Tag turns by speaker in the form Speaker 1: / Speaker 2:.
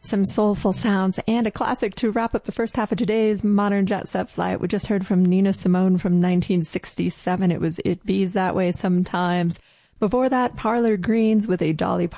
Speaker 1: Some soulful sounds and a classic to wrap up the first half of today's Modern Jet Set Flight. We just heard from Nina Simone from 1967. It was It Bees That Way Sometimes. Before that, Parlor Greens with a Dolly